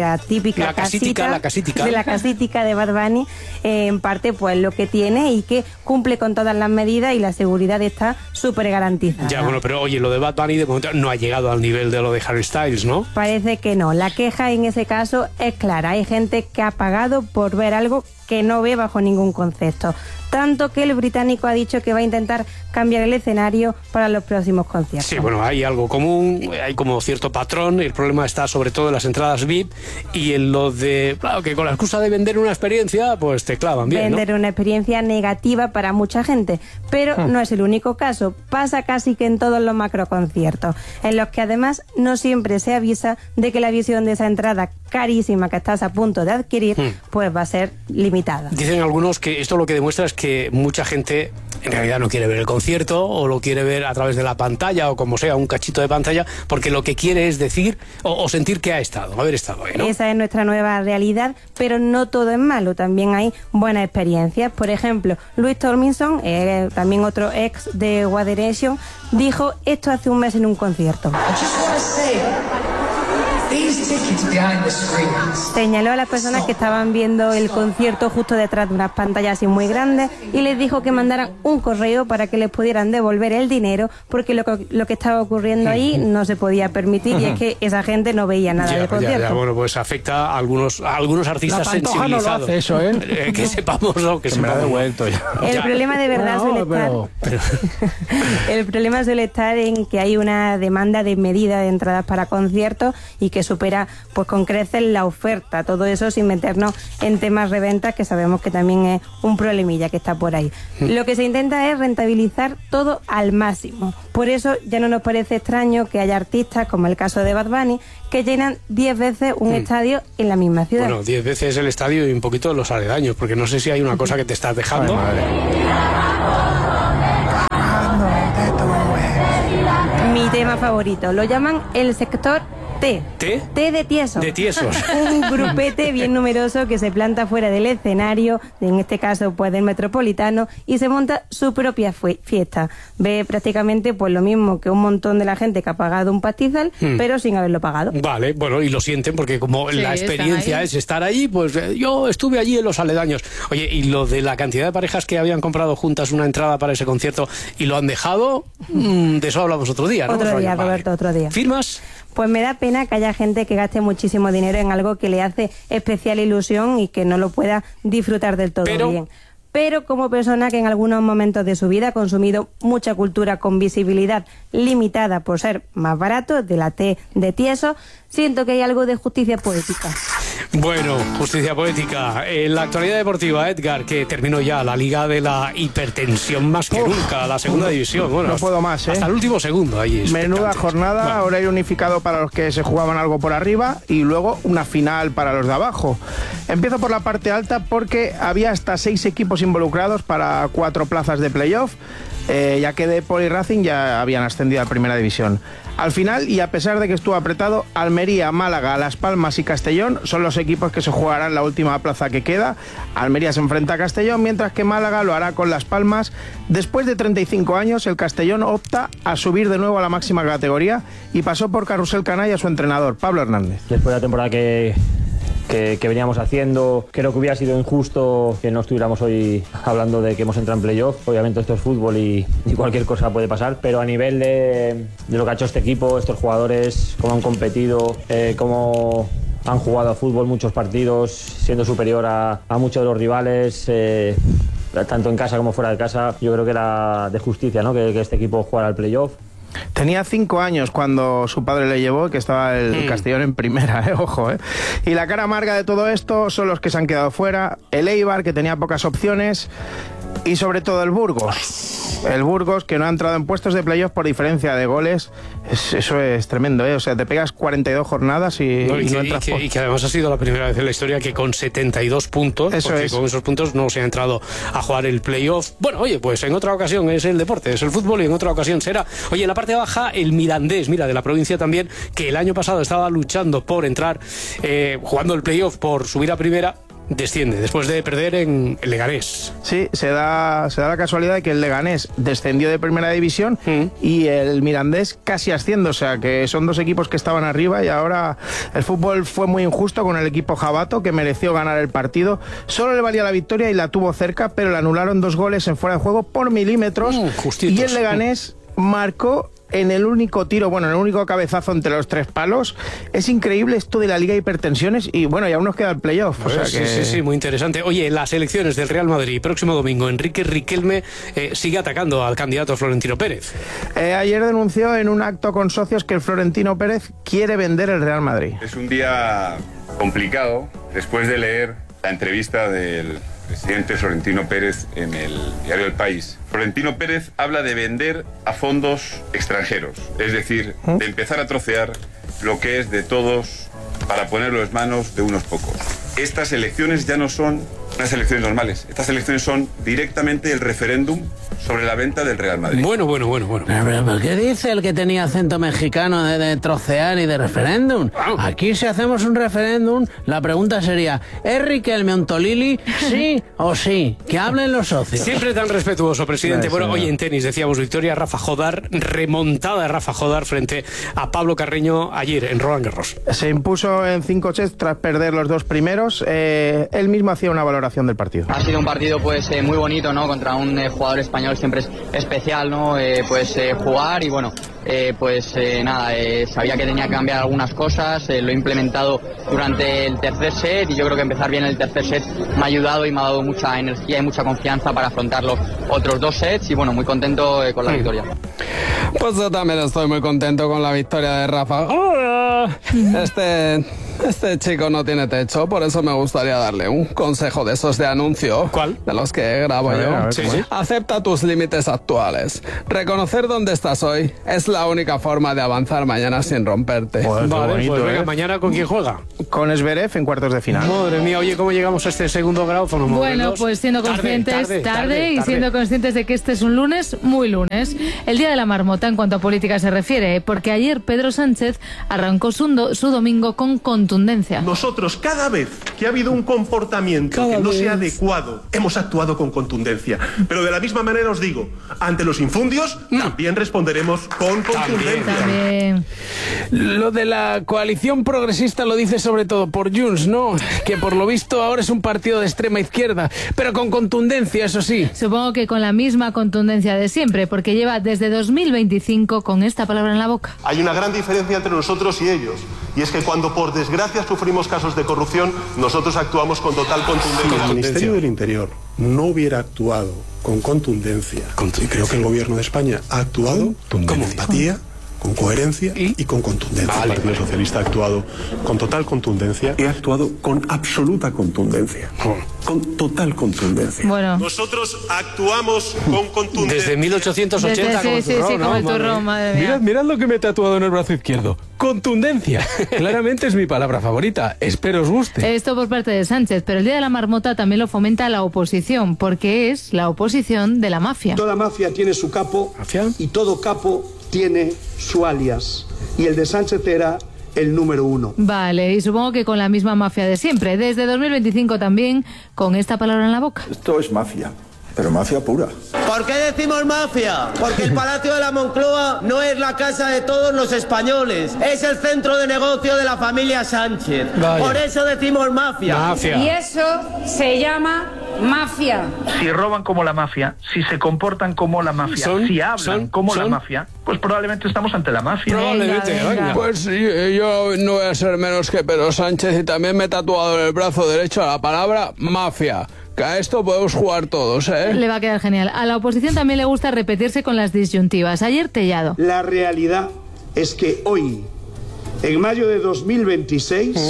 Speaker 15: Bad Bunny, en parte pues lo que tiene y que cumple con todas las medidas y la seguridad está súper garantizada.
Speaker 6: Ya, bueno, pero oye, lo de Bad Bunny de momento no ha llegado al nivel de lo de Harry Styles, ¿no?
Speaker 15: Parece que no. La queja en ese caso es clara. Hay gente que ha pagado por ver algo que no ve bajo ningún concepto. Tanto que el británico ha dicho que va a intentar cambiar el escenario para los próximos conciertos.
Speaker 6: Sí, bueno, hay algo común, hay como cierto patrón. El problema está sobre todo en las entradas VIP y en lo de, claro, que con la excusa de vender una experiencia, pues te clavan bien,
Speaker 15: vender, ¿no? Una experiencia negativa para mucha gente, pero no es el único caso. Pasa casi que en todos los macroconciertos, en los que además no siempre se avisa de que la visión de esa entrada carísima que estás a punto de adquirir, pues va a ser limitada.
Speaker 6: Dicen algunos que esto lo que demuestra es que mucha gente en realidad no quiere ver el concierto o lo quiere ver a través de la pantalla o como sea, un cachito de pantalla, porque lo que quiere es decir o sentir que haber estado ahí, ¿no?
Speaker 15: Esa es nuestra nueva realidad, pero no todo es malo, también hay buenas experiencias. Por ejemplo, Louis Tomlinson, también otro ex de One Direction, dijo esto hace un mes en un concierto.
Speaker 16: These tickets
Speaker 15: Señaló a las personas que estaban viendo el concierto justo detrás de unas pantallas así muy grandes y les dijo que mandaran un correo para que les pudieran devolver el dinero, porque lo que estaba ocurriendo ahí no se podía permitir, y es que esa gente no veía nada del concierto.
Speaker 6: Bueno, pues afecta a algunos artistas sensibilizados.
Speaker 5: No lo hace eso,
Speaker 6: que sepamos lo que se me ha devuelto ya.
Speaker 15: El problema de verdad el problema suele estar en que hay una demanda desmedida de entradas para conciertos y que supera pues con creces la oferta. Todo eso sin meternos en temas reventas, que sabemos que también es un problemilla que está por ahí. Lo que se intenta es rentabilizar todo al máximo. Por eso ya no nos parece extraño que haya artistas, como el caso de Bad Bunny, que llenan 10 veces un estadio en la misma ciudad.
Speaker 6: Bueno, 10 veces el estadio y un poquito los aledaños, porque no sé si hay una cosa que te estás dejando.
Speaker 15: Mi tema favorito, lo llaman el sector T.
Speaker 6: ¿T?
Speaker 15: T de tiesos.
Speaker 6: De tiesos.
Speaker 15: Un grupete bien numeroso que se planta fuera del escenario, en este caso pues del Metropolitano, y se monta su propia fiesta. Ve prácticamente pues lo mismo que un montón de la gente que ha pagado un pastizal, pero sin haberlo pagado.
Speaker 6: Vale, bueno, y lo sienten porque como la experiencia es estar allí, pues yo estuve allí en los aledaños. Oye, y lo de la cantidad de parejas que habían comprado juntas una entrada para ese concierto y lo han dejado, de eso hablamos otro día, ¿no?
Speaker 15: Otro día, Roberto, otro día.
Speaker 6: ¿Firmas?
Speaker 15: Pues me da pena que haya gente que gaste muchísimo dinero en algo que le hace especial ilusión y que no lo pueda disfrutar del todo bien. Pero como persona que en algunos momentos de su vida ha consumido mucha cultura con visibilidad limitada por ser más barato, de la T de tieso, siento que hay algo de justicia poética.
Speaker 6: Bueno, justicia poética. En la actualidad deportiva, Edgar, que terminó ya la Liga de la Hipertensión más que nunca, la segunda división. Bueno,
Speaker 5: no puedo más,
Speaker 6: hasta el último segundo ahí.
Speaker 5: Menuda jornada, horario unificado para los que se jugaban algo por arriba y luego una final para los de abajo. Empiezo por la parte alta porque había hasta 6 equipos involucrados para 4 plazas de playoff, ya que Depor y Racing ya habían ascendido a Primera División. Al final, y a pesar de que estuvo apretado, Almería, Málaga, Las Palmas y Castellón son los equipos que se jugarán la última plaza que queda. Almería se enfrenta a Castellón, mientras que Málaga lo hará con Las Palmas. Después de 35 años, el Castellón opta a subir de nuevo a la máxima categoría y pasó por Carrusel Canalla a su entrenador, Pablo Hernández.
Speaker 16: Después de la temporada que veníamos haciendo, creo que hubiera sido injusto que no estuviéramos hoy hablando de que hemos entrado en playoff. Obviamente esto es fútbol y cualquier cosa puede pasar, pero a nivel de lo que ha hecho este equipo, estos jugadores, cómo han competido, cómo han jugado a fútbol muchos partidos, siendo superior a muchos de los rivales, tanto en casa como fuera de casa, yo creo que era de justicia, ¿no? que este equipo jugara al playoff.
Speaker 5: Tenía 5 años cuando su padre le llevó, que estaba el Castellón en primera, ojo. Y la cara amarga de todo esto son los que se han quedado fuera, el Eibar, que tenía pocas opciones, y sobre todo el Burgos. El Burgos, que no ha entrado en puestos de playoff por diferencia de goles. Eso es tremendo, ¿eh? O sea, te pegas 42 jornadas y no entras.
Speaker 6: Y que además ha sido la primera vez en la historia que con 72 puntos, porque con esos puntos no se ha entrado a jugar el playoff. Bueno, oye, pues en otra ocasión es el deporte, es el fútbol, y en otra ocasión será. Oye, en la parte baja, el Mirandés, mira, de la provincia también, que el año pasado estaba luchando por entrar, jugando el playoff por subir a primera, desciende después de perder en el Leganés.
Speaker 5: Sí, se da la casualidad de que el Leganés descendió de Primera División y el Mirandés casi asciende, o sea que son dos equipos que estaban arriba, y ahora el fútbol fue muy injusto con el equipo jabato, que mereció ganar el partido. Solo le valía la victoria y la tuvo cerca, pero le anularon 2 goles en fuera de juego por milímetros, y el Leganés marcó en el único tiro, bueno, en el único cabezazo entre los 3 palos. Es increíble esto de la Liga de Hipertensiones, y bueno, y aún nos queda el playoff. O sea que...
Speaker 6: sí, muy interesante. Oye, las elecciones del Real Madrid, próximo domingo, Enrique Riquelme sigue atacando al candidato Florentino Pérez.
Speaker 5: Ayer denunció en un acto con socios que el Florentino Pérez quiere vender el Real Madrid.
Speaker 17: Es un día complicado después de leer la entrevista del presidente Florentino Pérez en el diario El País. Florentino Pérez habla de vender a fondos extranjeros, es decir, de empezar a trocear lo que es de todos para ponerlo en manos de unos pocos. Estas elecciones ya no son unas elecciones normales. Estas elecciones son directamente el referéndum sobre la venta del Real Madrid.
Speaker 6: Bueno.
Speaker 5: ¿Pero qué dice el que tenía acento mexicano de trocear y de referéndum? Aquí si hacemos un referéndum, la pregunta sería, ¿es Riquelme un Tolili? ¿Sí o sí? Que hablen los socios.
Speaker 6: Siempre tan respetuoso, presidente. Bueno, hoy en tenis decíamos victoria Rafa Jodar, remontada de Rafa Jodar frente a Pablo Carreño ayer en Roland Garros.
Speaker 18: Se impuso en 5 sets tras perder los 2 primeros. Él mismo hacía una valoración del partido.
Speaker 19: Ha sido un partido pues muy bonito, ¿no? Contra un jugador español siempre es especial, ¿no? Jugar y bueno, sabía que tenía que cambiar algunas cosas, lo he implementado durante el tercer set y yo creo que empezar bien el tercer set me ha ayudado y me ha dado mucha energía y mucha confianza para afrontar los otros 2 sets y bueno, muy contento con la victoria.
Speaker 5: Pues yo también estoy muy contento con la victoria de Rafa. Este chico no tiene techo, por eso me gustaría darle un consejo de esos de anuncio.
Speaker 6: ¿Cuál?
Speaker 5: De los que grabo yo.
Speaker 6: Sí.
Speaker 5: Acepta tus límites actuales. Reconocer dónde estás hoy es la única forma de avanzar mañana sin romperte.
Speaker 6: Vale, pues venga, mañana ¿con quién juega?
Speaker 18: Con Zverev en cuartos de final.
Speaker 6: Madre mía, oye, ¿cómo llegamos a este segundo grado?
Speaker 13: Bueno, pues siendo conscientes, tarde y siendo conscientes de que este es un lunes, muy lunes. El día de la marmota en cuanto a política se refiere, porque ayer Pedro Sánchez arrancó su domingo con contundencia.
Speaker 20: Nosotros, cada vez que ha habido un comportamiento que no sea adecuado, hemos actuado con contundencia. Pero de la misma manera os digo, ante los infundios también responderemos con contundencia.
Speaker 13: También.
Speaker 5: Lo de la coalición progresista lo dice sobre todo por Junts, ¿no? Que por lo visto ahora es un partido de extrema izquierda, pero con contundencia, eso sí.
Speaker 13: Supongo que con la misma contundencia de siempre, porque lleva desde 2025 con esta palabra en la boca.
Speaker 20: Hay una gran diferencia entre nosotros y ellos, y es que cuando por desgracia sufrimos casos de corrupción, nosotros actuamos con total contundencia.
Speaker 21: Si el Ministerio del Interior no hubiera actuado con contundencia, y creo que el Gobierno de España ha actuado con empatía, con coherencia y con contundencia. El Partido Socialista ha actuado con total contundencia y ha actuado con absoluta contundencia. Con total contundencia.
Speaker 13: Bueno.
Speaker 20: Nosotros actuamos con contundencia.
Speaker 6: Desde 1880
Speaker 13: como el turrón, como el turrón, madre mía.
Speaker 5: Mirad lo que me he tatuado en el brazo izquierdo. Contundencia. Claramente es mi palabra favorita. Espero os guste.
Speaker 13: Esto por parte de Sánchez, pero el Día de la Marmota también lo fomenta la oposición, porque es la oposición de la mafia.
Speaker 22: Toda mafia tiene su capo y todo capo tiene su alias. Y el de Sánchez era el número 1.
Speaker 13: Vale, y supongo que con la misma mafia de siempre. Desde 2025 también, con esta palabra en la boca.
Speaker 21: Esto es mafia, pero mafia pura.
Speaker 23: ¿Por qué decimos mafia? Porque el Palacio de la Moncloa no es la casa de todos los españoles. Es el centro de negocio de la familia Sánchez. Vaya. Por eso decimos mafia.
Speaker 24: Y eso se llama mafia.
Speaker 25: Si roban como la mafia, si se comportan como la mafia, si hablan como la mafia, pues probablemente estamos ante la mafia.
Speaker 6: Probablemente, venga.
Speaker 5: Pues sí, yo no voy a ser menos que Pedro Sánchez y también me he tatuado en el brazo derecho la palabra mafia. Que a esto podemos jugar todos, ¿eh?
Speaker 13: Le va a quedar genial. A la oposición también le gusta repetirse con las disyuntivas. Ayer Tellado.
Speaker 22: La realidad es que hoy, en mayo de 2026,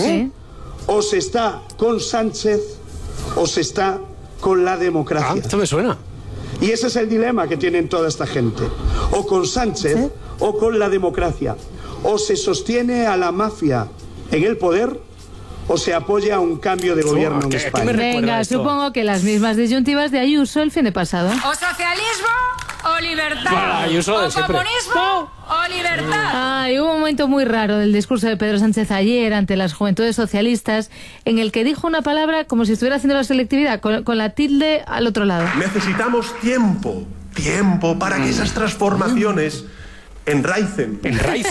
Speaker 22: o se está con Sánchez o se está con la democracia.
Speaker 6: Esto me suena.
Speaker 22: Y ese es el dilema que tienen toda esta gente. O con Sánchez o con la democracia. O se sostiene a la mafia en el poder o se apoya un cambio de gobierno en España.
Speaker 13: Venga, supongo que las mismas disyuntivas de Ayuso el fin de pasado.
Speaker 24: O socialismo o libertad.
Speaker 6: Ayuso
Speaker 24: o comunismo o libertad.
Speaker 13: Hubo un momento muy raro del discurso de Pedro Sánchez ayer ante las juventudes socialistas en el que dijo una palabra como si estuviera haciendo la selectividad, con la tilde al otro lado.
Speaker 20: Necesitamos tiempo para que esas transformaciones enraicen.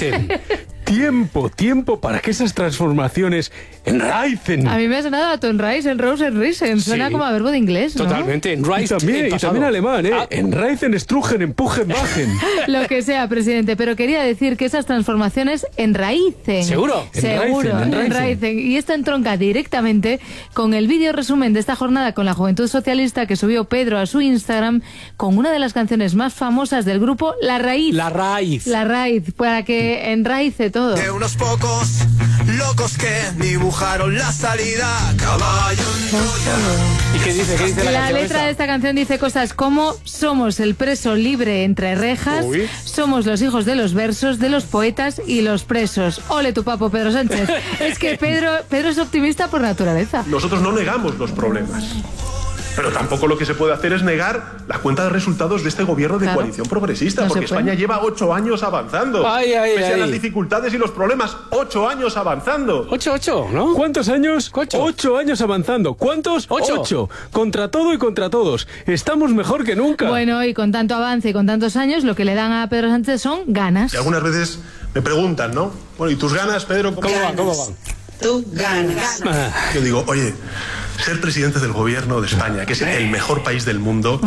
Speaker 5: Tiempo para que esas transformaciones enraicen.
Speaker 13: A mí me ha sonado a Tonreisen, Rosenrisen. Suena como a verbo de inglés, ¿no?
Speaker 6: Totalmente, enraicen.
Speaker 5: Y también alemán, ¿eh? Enraicen, strugen, empujen, bajen.
Speaker 13: Lo que sea, presidente, pero quería decir que esas transformaciones enraicen.
Speaker 6: ¿Seguro?
Speaker 13: Enraicen. Y esto entronca directamente con el vídeo resumen de esta jornada con la Juventud Socialista que subió Pedro a su Instagram con una de las canciones más famosas del grupo, La Raíz.
Speaker 6: La Raíz,
Speaker 13: para que enraice todo.
Speaker 26: De unos pocos locos que dibujaron la salida, caballo.
Speaker 6: ¿Y qué dice
Speaker 13: la letra de esta canción dice cosas como: somos el preso libre entre rejas, somos los hijos de los versos, de los poetas y los presos. Ole tu papo, Pedro Sánchez. Es que Pedro es optimista por naturaleza.
Speaker 20: Nosotros no negamos los problemas. Pero tampoco lo que se puede hacer es negar la cuenta de resultados de este gobierno de coalición progresista,
Speaker 13: No
Speaker 20: porque
Speaker 13: se puede.
Speaker 20: España lleva 8 años avanzando. Pese a las dificultades y los problemas, 8 años avanzando.
Speaker 6: 8, ¿no?
Speaker 5: ¿Cuántos años? 8 años avanzando. ¿Cuántos? 8. Contra todo y contra todos. Estamos mejor que nunca.
Speaker 13: Bueno, y con tanto avance y con tantos años, lo que le dan a Pedro Sánchez son ganas.
Speaker 20: Y algunas veces me preguntan, ¿no? Bueno, ¿y tus ganas, Pedro? ¿Cómo van?
Speaker 1: Tú ganas.
Speaker 20: Yo digo, oye, ser presidente del gobierno de España, que es el mejor país del mundo,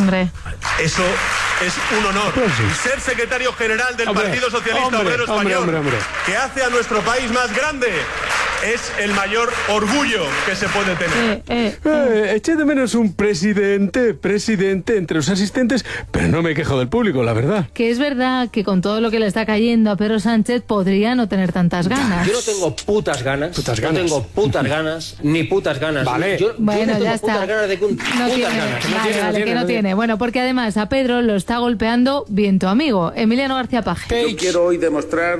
Speaker 20: eso es un honor. Y ser secretario general del Partido Socialista Obrero Español, que hace a nuestro país más grande, es el mayor orgullo que se puede tener.
Speaker 5: Eché de menos un presidente entre los asistentes, pero no me quejo del público, la verdad.
Speaker 13: Que es verdad que con todo lo que le está cayendo a Pedro Sánchez podría no tener tantas ganas.
Speaker 2: Yo no tengo putas ganas. No tengo putas ganas, ni putas ganas.
Speaker 13: Vale.
Speaker 2: Yo
Speaker 13: Bueno,
Speaker 2: no tengo
Speaker 13: ya está.
Speaker 2: putas ganas de que
Speaker 13: No
Speaker 2: putas
Speaker 13: tiene,
Speaker 2: ganas.
Speaker 13: vale, que no tiene. Bueno, porque además a Pedro lo está golpeando bien tu amigo, Emiliano García Paje.
Speaker 3: Yo quiero hoy demostrar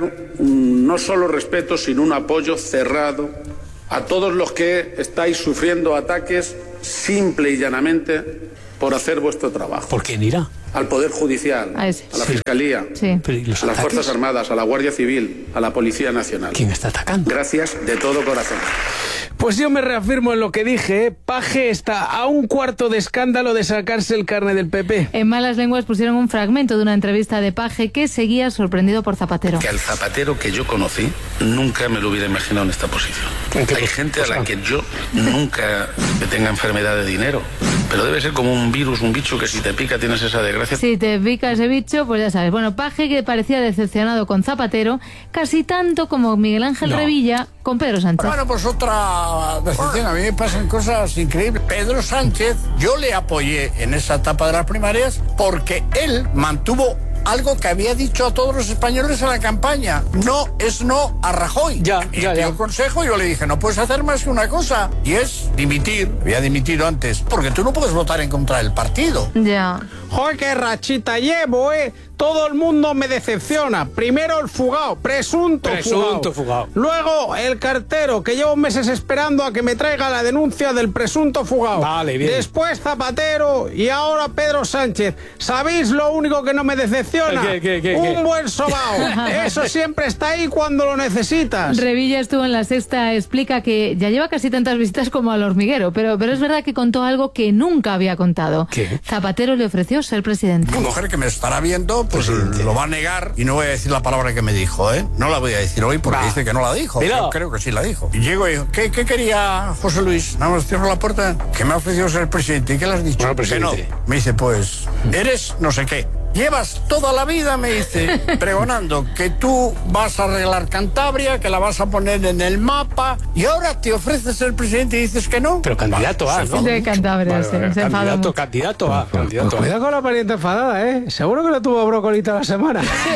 Speaker 3: no solo respeto, sino un apoyo cerrado a todos los que estáis sufriendo ataques simple y llanamente por hacer vuestro trabajo.
Speaker 6: ¿Por quién irá?
Speaker 3: Al Poder Judicial,
Speaker 13: a ese.
Speaker 3: la Fiscalía,
Speaker 13: Sí.
Speaker 3: a las Fuerzas Armadas, a la Guardia Civil, a la Policía Nacional.
Speaker 6: ¿Quién está atacando?
Speaker 3: Gracias de todo corazón.
Speaker 5: Pues yo me reafirmo en lo que dije, Paje está a un cuarto de escándalo de sacarse el carné del PP.
Speaker 13: En Malas Lenguas pusieron un fragmento de una entrevista de Paje que seguía sorprendido por Zapatero.
Speaker 3: Que al Zapatero que yo conocí nunca me lo hubiera imaginado en esta posición. Hay gente a la que yo nunca que tenga enfermedad de dinero, pero debe ser como un virus, un bicho que si te pica tienes esa desgracia.
Speaker 13: Si te pica ese bicho, pues ya sabes. Bueno, Paje, que parecía decepcionado con Zapatero, casi tanto como Miguel Ángel Revilla con Pedro Sánchez.
Speaker 4: Bueno, pues otra decepción. A mí me pasan cosas increíbles. Pedro Sánchez, yo le apoyé en esa etapa de las primarias porque él mantuvo algo que había dicho a todos los españoles en la campaña. No es no a Rajoy.
Speaker 6: Ya.
Speaker 4: Un consejo, yo le dije, no puedes hacer más que una cosa, y es dimitir. Había dimitido antes, porque tú no puedes votar en contra del partido.
Speaker 13: Ya.
Speaker 5: ¡Joder, qué rachita llevo, Todo el mundo me decepciona. Primero el fugado, presunto fugado. Luego el cartero, que llevo meses esperando a que me traiga la denuncia del presunto fugado.
Speaker 6: Vale, bien.
Speaker 5: Después Zapatero y ahora Pedro Sánchez. ¿Sabéis lo único que no me decepciona?
Speaker 6: ¿Qué?
Speaker 5: Un buen sobao. Eso siempre está ahí cuando lo necesitas.
Speaker 13: Revilla estuvo en La Sexta, explica que ya lleva casi tantas visitas como al hormiguero, pero es verdad que contó algo que nunca había contado.
Speaker 6: ¿Qué?
Speaker 13: Zapatero le ofreció ser presidente.
Speaker 4: Una mujer que me estará viendo, pues lo va a negar, y no voy a decir la palabra que me dijo, ¿eh? No la voy a decir hoy porque dice que no la dijo. Yo creo que sí la dijo. Y llego y digo, ¿qué quería José Luis? Nada más cierro la puerta, que me ha ofrecido ser presidente. ¿Y qué le has dicho? Que no. Me dice, pues, eres no sé qué. Llevas toda la vida, me dice, pregonando que tú vas a arreglar Cantabria, que la vas a poner en el mapa, y ahora te ofreces ser presidente y dices que no.
Speaker 6: Pero candidato A, ¿no?
Speaker 13: De Cantabria, se enfadó mucho.
Speaker 6: Candidato A.
Speaker 5: Cuidado con la pariente enfadada, Seguro que la tuvo brocolita la semana.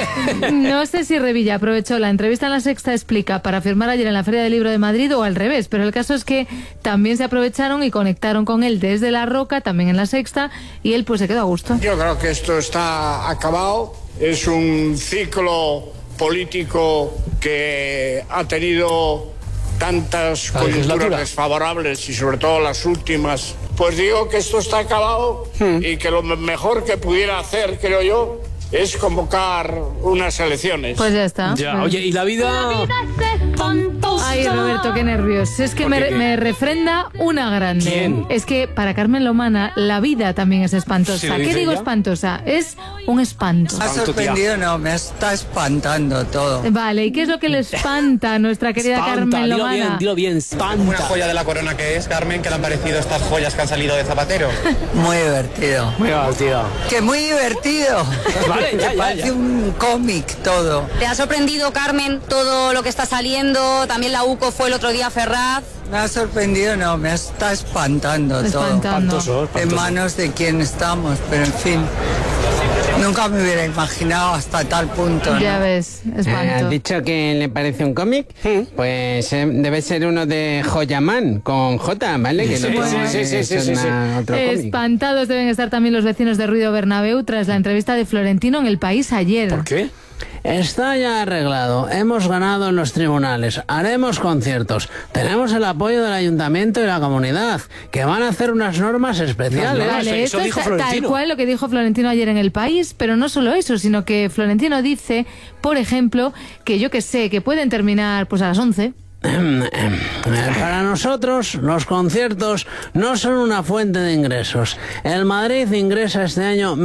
Speaker 13: No sé si Revilla aprovechó la entrevista en La Sexta, explica, para firmar ayer en la Feria del Libro de Madrid o al revés, pero el caso es que también se aprovecharon y conectaron con él desde La Roca, también en La Sexta, y él pues se quedó a gusto.
Speaker 4: Yo creo que esto está acabado. Es un ciclo político que ha tenido tantas coyunturas desfavorables y sobre todo las últimas. Pues digo que esto está acabado y que lo mejor que pudiera hacer, creo yo, es convocar unas elecciones.
Speaker 13: Pues ya está.
Speaker 6: Ya, oye, ¿y la vida?
Speaker 13: Ay, Roberto, qué nervios. Es que me refrenda una grande.
Speaker 6: ¿Quién?
Speaker 13: Es que para Carmen Lomana la vida también es espantosa.
Speaker 6: ¿Sí, lo
Speaker 13: ¿Qué
Speaker 6: dice
Speaker 13: digo
Speaker 6: ella?
Speaker 13: espantosa? Es un espanto.
Speaker 2: Me ha sorprendido, no, me está espantando todo.
Speaker 13: Vale, ¿y qué es lo que le espanta a nuestra querida Carmen Lomana?
Speaker 6: Dilo bien, espanta.
Speaker 10: Una joya de la corona que es, Carmen, ¿qué le han parecido estas joyas que han salido de Zapatero?
Speaker 2: Muy divertido.
Speaker 6: Muy divertido.
Speaker 2: Que muy divertido.
Speaker 6: Vale, ya.
Speaker 2: Parece un cómic todo.
Speaker 24: ¿Te ha sorprendido, Carmen, todo lo que está saliendo? También la UCO fue el otro día a Ferraz.
Speaker 2: Me ha sorprendido, no, me está espantando todo.
Speaker 6: Espantoso.
Speaker 2: En manos de quién estamos, pero en fin. Nunca me hubiera imaginado hasta tal punto, ¿no?
Speaker 13: Ya ves, espanto.
Speaker 5: ¿Has dicho que le parece un cómic? Pues debe ser uno de Joyaman, con J, ¿vale? Que
Speaker 6: Sí.
Speaker 5: Otro cómic.
Speaker 13: Espantados deben estar también los vecinos de Ruido Bernabéu tras la entrevista de Florentino en El País ayer.
Speaker 6: ¿Por qué?
Speaker 7: Está ya arreglado, hemos ganado en los tribunales, haremos conciertos, tenemos el apoyo del ayuntamiento y la comunidad, que van a hacer unas normas especiales.
Speaker 13: Vale, esto dijo Florentino. Tal cual lo que dijo Florentino ayer en El País, pero no solo eso, sino que Florentino dice, por ejemplo, que yo que sé, que pueden terminar pues a las 11.
Speaker 7: Para nosotros, los conciertos no son una fuente de ingresos. El Madrid ingresa este año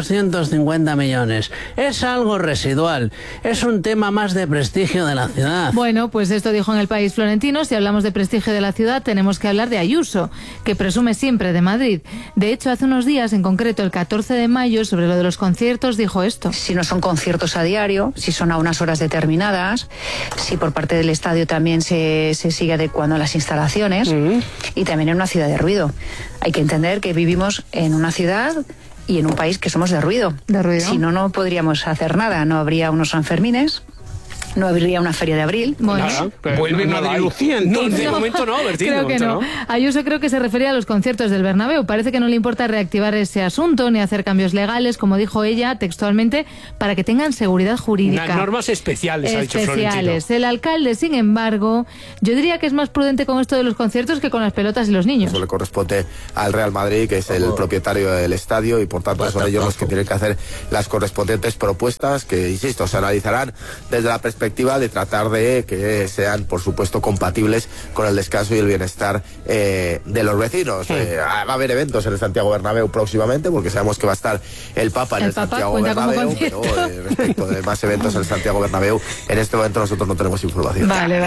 Speaker 7: 1.250 millones. Es algo residual. Es un tema más de prestigio de la ciudad.
Speaker 13: Bueno, pues esto dijo en El País Florentino. Si hablamos de prestigio de la ciudad, tenemos que hablar de Ayuso, que presume siempre de Madrid. De hecho, hace unos días, en concreto el 14 de mayo, sobre lo de los conciertos, dijo esto.
Speaker 8: Si no son conciertos a diario, si son a unas horas determinadas, si por parte del estadio también se sigue adecuando a las instalaciones y también en una ciudad de ruido. Hay que entender que vivimos en una ciudad y en un país que somos de ruido.
Speaker 13: ¿De ruido?
Speaker 8: Si no, no podríamos hacer nada. No habría unos Sanfermines, no habría una feria de abril.
Speaker 13: Bueno,
Speaker 6: vuelve Madrid Lucía, entonces. De momento no, Bertín.
Speaker 13: Creo que no. Ayuso creo que se refería a los conciertos del Bernabéu. Parece que no le importa reactivar ese asunto ni hacer cambios legales, como dijo ella textualmente, para que tengan seguridad jurídica.
Speaker 6: Unas normas especiales, ha dicho Florentino.
Speaker 13: El alcalde, sin embargo, yo diría que es más prudente con esto de los conciertos que con las pelotas y los niños.
Speaker 9: Eso le corresponde al Real Madrid, que es el propietario del estadio, y por tanto son ellos los que tienen que hacer las correspondientes propuestas que, insisto, se analizarán desde la perspectiva de tratar de que sean, por supuesto, compatibles con el descanso y el bienestar de los vecinos. Va a haber eventos en el Santiago Bernabéu próximamente, porque sabemos que va a estar el Papa en el Santiago Bernabéu, pero respecto de más eventos en el Santiago Bernabéu, en este momento nosotros no tenemos información.
Speaker 13: Vale.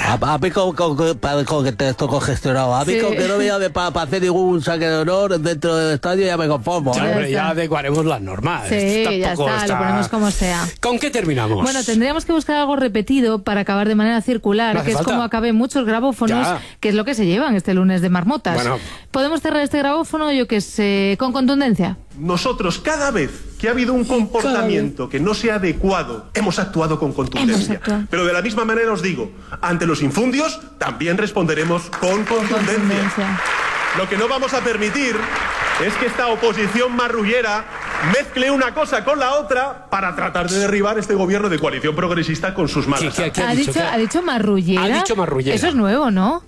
Speaker 7: A pico con que te esto congestionado. A pico que no vea para hacer ningún saque de honor dentro del estadio, ya me conformo.
Speaker 6: Ya adecuaremos las normas.
Speaker 13: Sí, ya está, lo ponemos como sea.
Speaker 6: ¿Con qué terminamos?
Speaker 13: Bueno, tendríamos que buscar algo repetido para acabar de manera circular, que es como acaben muchos grabófonos, que es lo que se llevan este lunes de marmotas. Bueno. ¿Podemos cerrar este grabófono, yo que sé, con contundencia?
Speaker 20: Nosotros, cada vez que ha habido un comportamiento que no sea adecuado, hemos actuado con contundencia. Pero de la misma manera os digo, ante los infundios también responderemos con contundencia. Lo que no vamos a permitir es que esta oposición marrullera mezcle una cosa con la otra para tratar de derribar este gobierno de coalición progresista con sus malas.
Speaker 13: ¿Qué ha dicho marrullera?
Speaker 6: Ha dicho marrullera.
Speaker 13: Eso es nuevo, ¿no?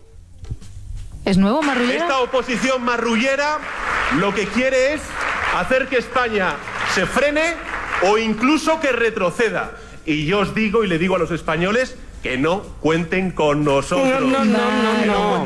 Speaker 13: ¿Es nuevo, marrullera?
Speaker 20: Esta oposición marrullera lo que quiere es hacer que España se frene o incluso que retroceda. Y yo os digo y le digo a los españoles que no cuenten con nosotros.
Speaker 5: No.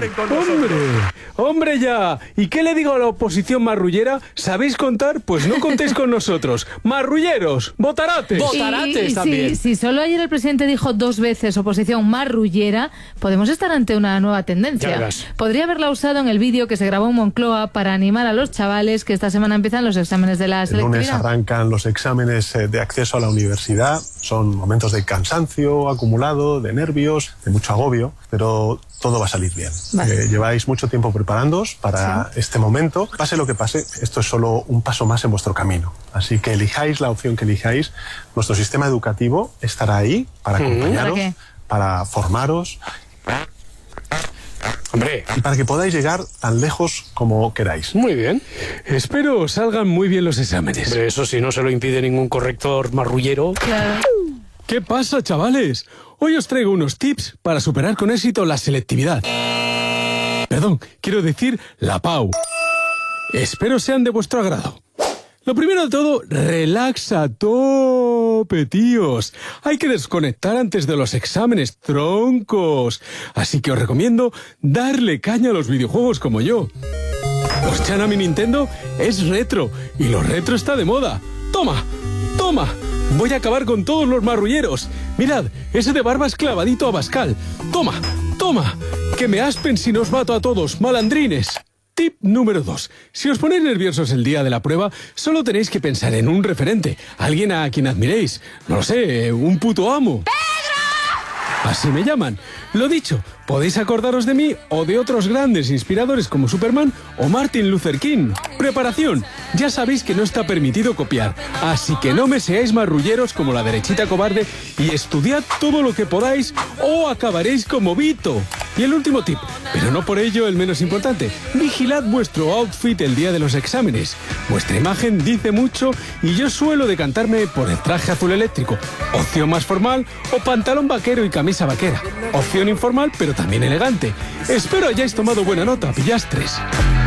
Speaker 5: Hombre ya. ¿Y qué le digo a la oposición marrullera? ¿Sabéis contar? Pues no contéis con nosotros. Marrulleros, botarates.
Speaker 6: Botarates también.
Speaker 13: Si solo ayer el presidente dijo 2 veces oposición marrullera, podemos estar ante una nueva tendencia. Podría haberla usado en el vídeo que se grabó en Moncloa para animar a los chavales que esta semana empiezan los exámenes de la selectividad.
Speaker 21: El lunes arrancan los exámenes de acceso a la universidad. Son momentos de cansancio acumulado, de nervios, de mucho agobio, pero todo va a salir bien. Lleváis mucho tiempo preparándoos para este momento. Pase lo que pase, esto es solo un paso más en vuestro camino. Así que elijáis la opción que elijáis. Nuestro sistema educativo estará ahí para acompañaros, para formaros.
Speaker 6: Hombre.
Speaker 21: Y para que podáis llegar tan lejos como queráis.
Speaker 5: Muy bien. Espero salgan muy bien los exámenes.
Speaker 6: Hombre, eso sí, no se lo impide ningún corrector marrullero.
Speaker 13: Claro.
Speaker 5: ¿Qué pasa, chavales? Hoy os traigo unos tips para superar con éxito la selectividad. Perdón, quiero decir la PAU. Espero sean de vuestro agrado. Lo primero de todo, relax a tope, tíos. Hay que desconectar antes de los exámenes, troncos. Así que os recomiendo darle caña a los videojuegos como yo. Os chan a mi Nintendo es retro y lo retro está de moda. ¡Toma! Voy a acabar con todos los marrulleros. Mirad, ese de barba es clavadito a Bascal. ¡Toma! Que me aspen si no os mato a todos, malandrines. Tip número 2. Si os ponéis nerviosos el día de la prueba, solo tenéis que pensar en un referente, alguien a quien admiréis. No lo sé, un puto amo. ¡Pedro! Así me llaman. Lo dicho, podéis acordaros de mí o de otros grandes inspiradores como Superman o Martin Luther King. Preparación. Ya sabéis que no está permitido copiar, así que no me seáis marrulleros como la derechita cobarde y estudiad todo lo que podáis o acabaréis como Vito. Y el último tip, pero no por ello el menos importante, vigilad vuestro outfit el día de los exámenes. Vuestra imagen dice mucho y yo suelo decantarme por el traje azul eléctrico, opción más formal, o pantalón vaquero y camisa vaquera, opción informal pero también elegante. Espero hayáis tomado buena nota, pillastres.